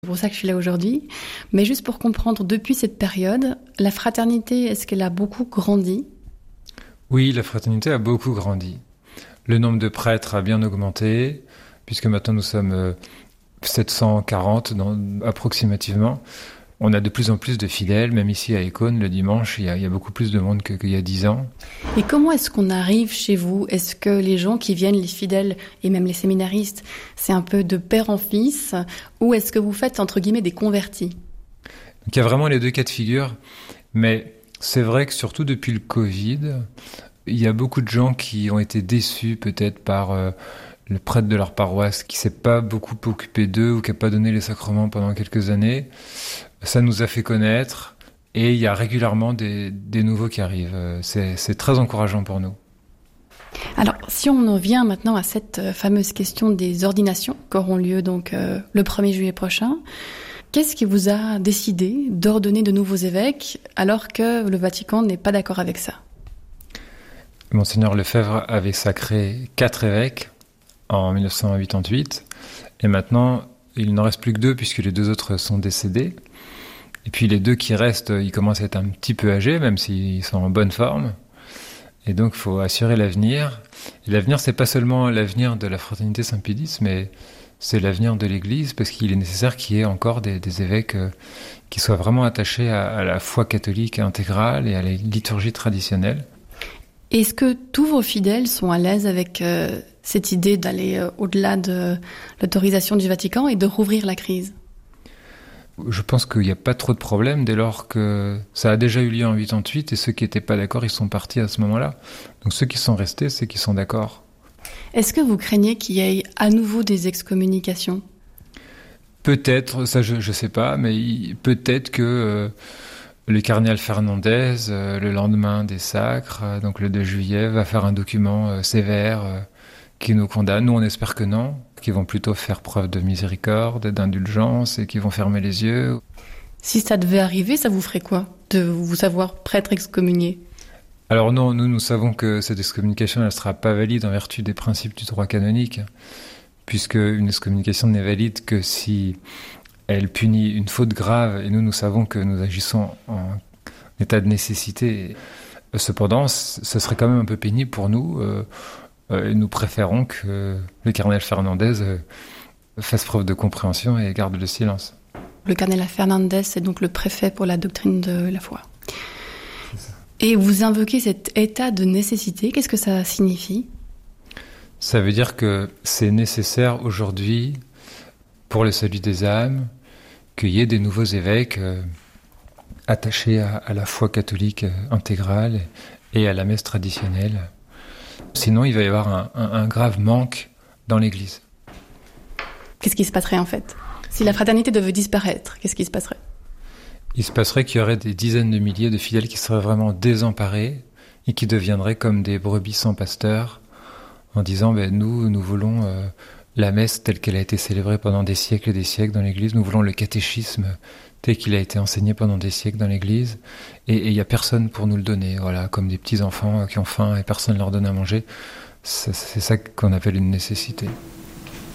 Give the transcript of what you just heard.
C'est pour ça que je suis là aujourd'hui. Mais juste pour comprendre, depuis cette période, la fraternité, est-ce qu'elle a beaucoup grandi ? Oui, la fraternité a beaucoup grandi. Le nombre de prêtres a bien augmenté, puisque maintenant nous sommes 740 approximativement. On a de plus en plus de fidèles, même ici à Écône, le dimanche, il y a beaucoup plus de monde qu'il y a 10 ans. Et comment est-ce qu'on arrive chez vous ? Est-ce que les gens qui viennent, les fidèles et même les séminaristes, c'est un peu de père en fils ? Ou est-ce que vous faites, entre guillemets, des convertis ? Donc, il y a vraiment les deux cas de figure, mais c'est vrai que surtout depuis le Covid, il y a beaucoup de gens qui ont été déçus peut-être par le prêtre de leur paroisse qui s'est pas beaucoup occupé d'eux ou qui n'a pas donné les sacrements pendant quelques années. Ça nous a fait connaître et il y a régulièrement des nouveaux qui arrivent. C'est très encourageant pour nous. Alors, si on en vient maintenant à cette fameuse question des ordinations qui auront lieu donc le 1er juillet prochain, qu'est-ce qui vous a décidé d'ordonner de nouveaux évêques alors que le Vatican n'est pas d'accord avec ça ? Monseigneur Lefebvre avait sacré 4 évêques en 1988 et maintenant il n'en reste plus que 2 puisque les 2 autres sont décédés. Et puis les 2 qui restent, ils commencent à être un petit peu âgés, même s'ils sont en bonne forme. Et donc il faut assurer l'avenir. Et l'avenir, c'est pas seulement l'avenir de la fraternité Saint-Pédis, mais c'est l'avenir de l'Église, parce qu'il est nécessaire qu'il y ait encore des évêques qui soient vraiment attachés à la foi catholique intégrale et à la liturgie traditionnelle. Est-ce que tous vos fidèles sont à l'aise avec cette idée d'aller au-delà de l'autorisation du Vatican et de rouvrir la crise ? Je pense qu'il n'y a pas trop de problèmes dès lors que ça a déjà eu lieu en 88 et ceux qui n'étaient pas d'accord, ils sont partis à ce moment-là. Donc ceux qui sont restés, c'est qu'ils sont d'accord. Est-ce que vous craignez qu'il y ait à nouveau des excommunications ? Peut-être, ça je ne sais pas, mais peut-être que le cardinal Fernandez, le lendemain des sacres, donc le 2 juillet, va faire un document sévère qui nous condamne. Nous, on espère que non, qu'ils vont plutôt faire preuve de miséricorde, d'indulgence et qu'ils vont fermer les yeux. Si ça devait arriver, ça vous ferait quoi de vous savoir prêtre excommunié ? Alors non, nous savons que cette excommunication, elle ne sera pas valide en vertu des principes du droit canonique, puisque une excommunication n'est valide que si elle punit une faute grave, et nous savons que nous agissons en état de nécessité. Cependant, ce serait quand même un peu pénible pour nous. Nous préférons que le cardinal Fernandez fasse preuve de compréhension et garde le silence. Le cardinal Fernandez est donc le préfet pour la doctrine de la foi. Et vous invoquez cet état de nécessité, qu'est-ce que ça signifie ? Ça veut dire que c'est nécessaire aujourd'hui, pour le salut des âmes, qu'il y ait des nouveaux évêques attachés à la foi catholique intégrale et à la messe traditionnelle. Sinon, il va y avoir un grave manque dans l'Église. Qu'est-ce qui se passerait en fait ? Si la fraternité devait disparaître, qu'est-ce qui se passerait ? Il se passerait qu'il y aurait des dizaines de milliers de fidèles qui seraient vraiment désemparés et qui deviendraient comme des brebis sans pasteur en disant nous voulons la messe telle qu'elle a été célébrée pendant des siècles et des siècles dans l'Église, nous voulons le catéchisme tel qu'il a été enseigné pendant des siècles dans l'Église, et il n'y a personne pour nous le donner, voilà, comme des petits enfants qui ont faim et personne ne leur donne à manger. C'est ça qu'on appelle une nécessité.